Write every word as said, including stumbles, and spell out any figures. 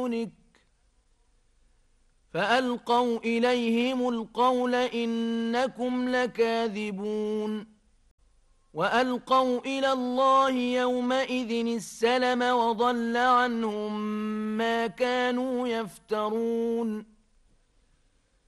دونك فألقوا إليهم القول إنكم لكاذبون وألقوا إلى الله يومئذ السلم وضل عنهم ما كانوا يفترون